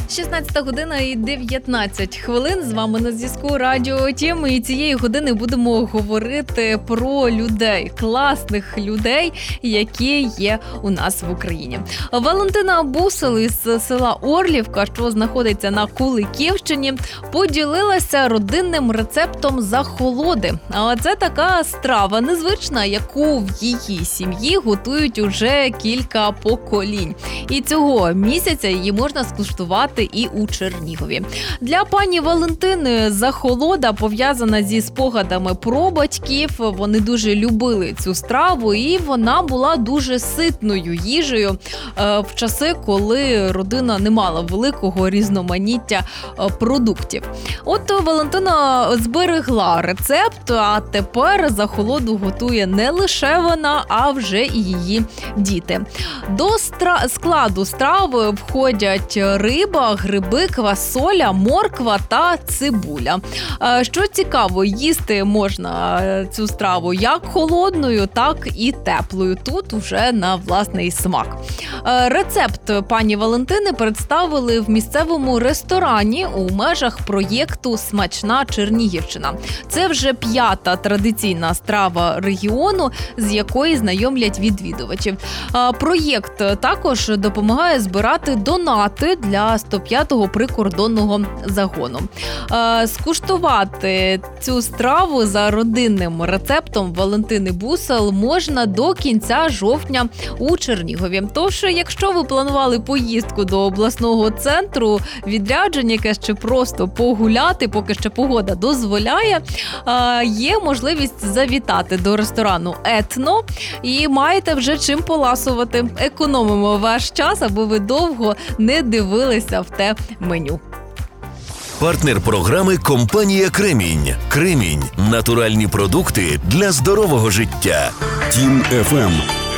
16 година і 19 хвилин. З вами на зв'язку Радіо Тім. І цієї години будемо говорити про людей, класних людей, які є у нас в Україні. Валентина Бусел із села Орлівка, що знаходиться на Куликівщині, поділилася родинним рецептом захолоди. А це така страва незвична, яку в її сім'ї готують уже кілька поколінь. І цього місяця її можна скуштувати і у Чернігові. Для пані Валентини захолода пов'язана зі спогадами про батьків. Вони дуже любили цю страву, і вона була дуже ситною їжею в часи, коли родина не мала великого різноманіття продуктів. От Валентина зберегла рецепт, а тепер захолоду готує не лише вона, а вже і її діти. До складу страви входять риба, гриби, квасоля, морква та цибуля. Що цікаво, їсти можна цю страву як холодною, так і теплою. Тут вже на власний смак. Рецепт пані Валентини представили в місцевому ресторані у межах проєкту «Смачна Чернігівщина». Це вже 5-та традиційна страва регіону, з якої знайомлять відвідувачів. Проєкт також допомагає збирати донати для 105-го прикордонного загону. Скуштувати цю страву за родинним рецептом Валентини Бусел можна до кінця жовтня у Чернігові. Тож, якщо ви планували поїздку до обласного центру, відрядження якесь чи просто погуляти, поки ще погода дозволяє, є можливість завітати до ресторану «Етно» і маєте вже чим поласувати. Економимо ваш час, аби ви довго не дивилися в те меню. Партнер програми – компанія «Кремінь». «Кремінь» – натуральні продукти для здорового життя. Тім FM.